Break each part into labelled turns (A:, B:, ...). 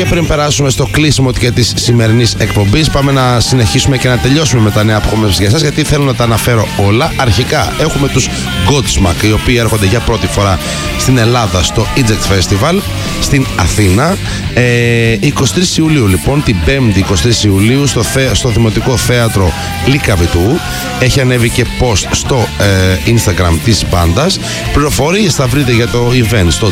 A: Και πριν περάσουμε στο κλείσιμο και της σημερινής εκπομπής, πάμε να συνεχίσουμε και να τελειώσουμε με τα νέα που έχουμε για εσάς, γιατί θέλω να τα αναφέρω όλα. Αρχικά έχουμε τους Godsmack, οι οποίοι έρχονται για πρώτη φορά στην Ελλάδα στο Eject Festival στην Αθήνα. 23 Ιουλίου λοιπόν, την 5η 23 Ιουλίου στο Δημοτικό Θέατρο Λυκαβητού. Έχει ανέβει και post στο Instagram της μπάντας. Πληροφορίες θα βρείτε για το event στο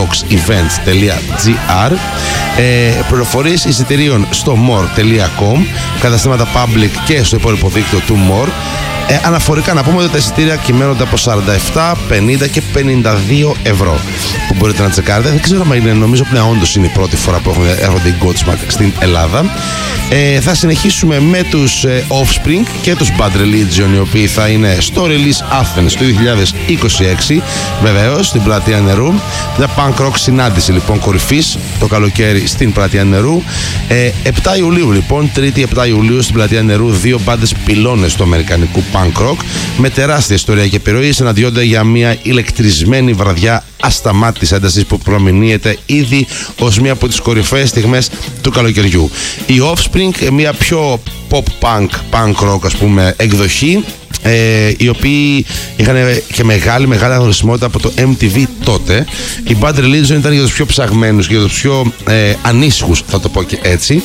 A: detoxevents.gr. Πληροφορίες εισιτηρίων στο more.com, καταστήματα public και στο υπόλοιπο δίκτυο του more. Αναφορικά να πούμε ότι τα εισιτήρια κυμαίνονται από 47, 50 και 52 ευρώ που μπορείτε να τσεκάρετε. Δεν ξέρω αν είναι, νομίζω ότι όντως είναι η πρώτη φορά που έρχονται οι Godsmack στην Ελλάδα. Θα συνεχίσουμε με τους Offspring και τους Bad Religion, οι οποίοι θα είναι στο Release Athens το 2026, βεβαίως στην Πλατεία Νερού. Μια punk rock συνάντηση λοιπόν κορυφής το καλοκαίρι στην Πλατεία Νερού. 7 Ιουλίου λοιπόν, 3η 7 Ιουλίου στην Πλατεία Νερού, δύο μπάντες πυλώνες του αμερικανικού punk rock με τεράστια ιστορία και επιρροή συναντιόνται για μια ηλεκτρισμένη βραδιά ασταμάτητης έντασης που προμηνύεται ήδη ως μία από τις κορυφαίες στιγμές του καλοκαιριού. Οι Offspring, μια πιο pop-punk rock ας πούμε εκδοχή, οι οποίοι είχαν και μεγάλη αγωνισμότητα από το MTV τότε. Η Bad Religion ήταν για τους πιο ψαγμένους και για τους πιο ανήσυχους, θα το πω και έτσι.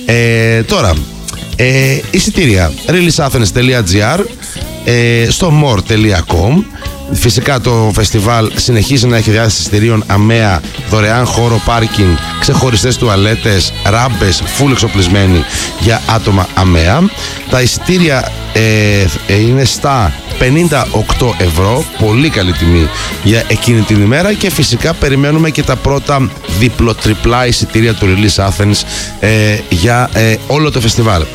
A: Τώρα, εισιτήρια releaseathens.gr, στο more.com. Φυσικά το φεστιβάλ συνεχίζει να έχει διάθεση εισιτηρίων αμαία, δωρεάν χώρο πάρκινγκ, ξεχωριστές τουαλέτες, ράμπες, full εξοπλισμένοι για άτομα αμαία. Τα εισιτήρια είναι στα 58 ευρώ, πολύ καλή τιμή για εκείνη την ημέρα, και φυσικά περιμένουμε και τα πρώτα διπλο-τριπλά εισιτήρια του Release Athens για όλο το φεστιβάλ.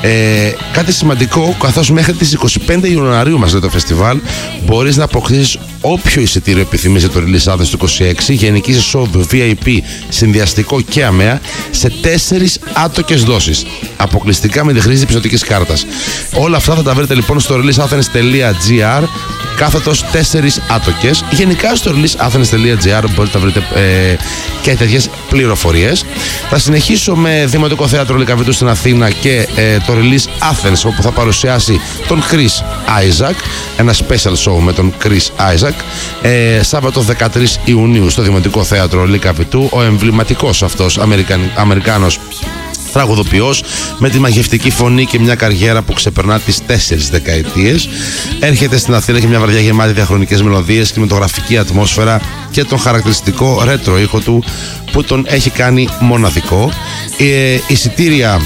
A: Κάτι σημαντικό, καθώς μέχρι τις 25 Ιανουαρίου μας λέει το φεστιβάλ, μπορείς να αποκτήσεις όποιο εισιτήριο επιθυμείς για το Release Athens του 26, γενικής εισόδου, VIP, συνδυαστικό και αμαία, σε 4 άτοκες δόσεις, αποκλειστικά με τη χρήση πιστωτικής κάρτας. Όλα αυτά θα τα βρείτε λοιπόν στο releaseathens.gr κάθετος 4 άτοκες. Γενικά στο releaseathens.gr μπορείτε να βρείτε και τέτοιες πληροφορίες. Θα συνεχίσω με Δημοτικό Θέατρο Λυκαβητού στην Αθήνα και το Release Athens, όπου θα παρουσιάσει τον Chris Isaak, ένα special show με τον Chris Isaak, Σάββατο 13 Ιουνίου στο Δημοτικό Θέατρο Λυκαβητού. Ο εμβληματικός αυτός Αμερικάνος τραγουδοποιός με τη μαγευτική φωνή και μια καριέρα που ξεπερνά τις 4 δεκαετίες έρχεται στην Αθήνα και μια βραδιά γεμάτη διαχρονικές μελωδίες, κινηματογραφική ατμόσφαιρα και τον χαρακτηριστικό ρέτρο ήχο του που τον έχει κάνει μοναδικό. Εισιτήρια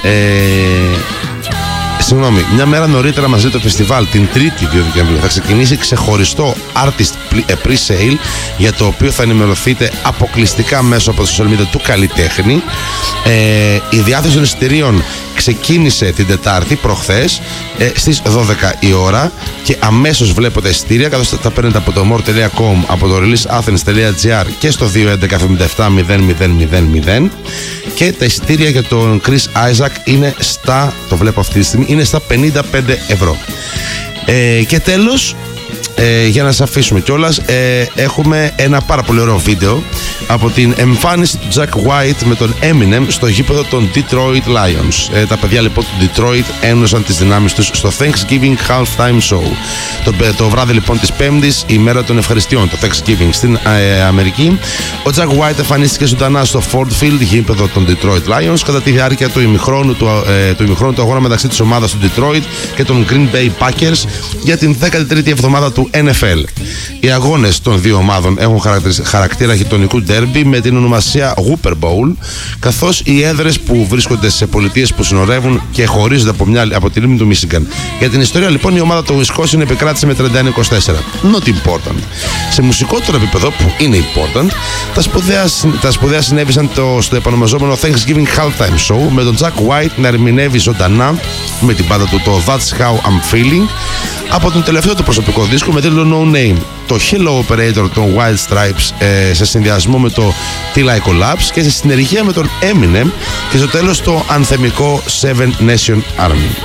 A: μια μέρα νωρίτερα μαζί το φεστιβάλ, την 3η 2 Δεκεμβρίου, θα ξεκινήσει ξεχωριστό artist pre-sale, για το οποίο θα ενημερωθείτε αποκλειστικά μέσω από το social media του καλλιτέχνη. Η διάθεση των εισιτηρίων ξεκίνησε την Τετάρτη προχθές στις 12 η ώρα και αμέσως βλέπετε εισιτήρια, καθώς τα παίρνετε από το more.com, από το releaseathens.gr και στο 211-77-0000, και τα εισιτήρια για τον Chris Isaak είναι στα, το βλέπω αυτή τη στιγμή, είναι στα 55 ευρώ. Και τέλος, για να σας αφήσουμε κιόλας, έχουμε ένα πάρα πολύ ωραίο βίντεο από την εμφάνιση του Jack White με τον Eminem στο γήπεδο των Detroit Lions. Τα παιδιά λοιπόν του Detroit ένωσαν τις δυνάμεις τους στο Thanksgiving Halftime Show. Το βράδυ λοιπόν της Πέμπτης, η μέρα των ευχαριστειών, το Thanksgiving στην Αμερική, ο Jack White εμφανίστηκε ζωντανά στο Ford Field, γήπεδο των Detroit Lions, κατά τη διάρκεια του ημιχρόνου του αγώνα μεταξύ της ομάδας του Detroit και των Green Bay Packers για την 13η εβδομάδα του NFL. Οι αγώνες των δύο ομάδων έχουν χαρακτήρα γειτονικού ντέρμπι με την ονομασία Whopper Bowl, καθώς οι έδρες που βρίσκονται σε πολιτείες που συνορεύουν και χωρίζονται από τη λίμνη του Μίσιγκαν. Για την ιστορία λοιπόν, η ομάδα του Wisconsin επικράτησε με 31-24. Not important. Σε μουσικότερο επίπεδο, που είναι important, τα σπουδαία συνέβησαν στο επανομαζόμενο Thanksgiving Halftime Show, με τον Jack White να ερμηνεύει ζωντανά με την πάντα του το That's How I'm Feeling από τον τελευταίο του προσωπικό δίσκο με τίτλο No Name, το Hello Operator των White Stripes σε συνδυασμό με το Till I Collapse και σε συνεργεία με τον Eminem, και στο τέλος το ανθεμικό Seven Nation Army.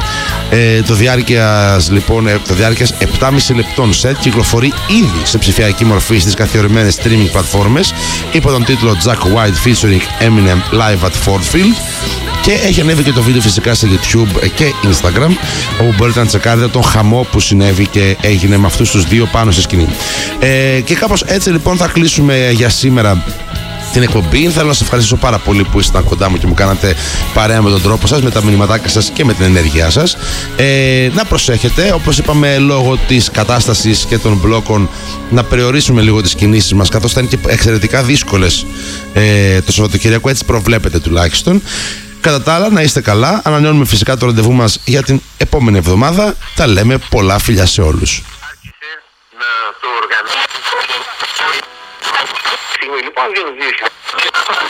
A: Το διάρκειας 7,5 λεπτών σετ κυκλοφορεί ήδη σε ψηφιακή μορφή στις καθιερωμένες streaming πλατφόρμες υπό τον τίτλο Jack White featuring Eminem Live at Ford Field. Και έχει ανέβει και το βίντεο φυσικά σε YouTube και Instagram, όπου μπορείτε να τσεκάρετε τον χαμό που συνέβη και έγινε με αυτούς τους δύο πάνω στη σκηνή. Και κάπως έτσι λοιπόν θα κλείσουμε για σήμερα την εκπομπή. Θέλω να σας ευχαριστήσω πάρα πολύ που ήσασταν κοντά μου και μου κάνατε παρέα με τον τρόπο σας, με τα μηνυματάκια σας και με την ενέργειά σας. Να προσέχετε, όπως είπαμε, λόγω της κατάστασης και των μπλόκων, να περιορίσουμε λίγο τις κινήσεις μας, καθώς θα είναι και εξαιρετικά δύσκολες το Σαββατοκυριακό, έτσι προβλέπετε τουλάχιστον. Κατά τα άλλα, να είστε καλά. Ανανεώνουμε φυσικά το ραντεβού μας για την επόμενη εβδομάδα. Τα λέμε, πολλά φιλιά σε όλους.
B: Άρχισε να το οργανώσει. Λοιπόν,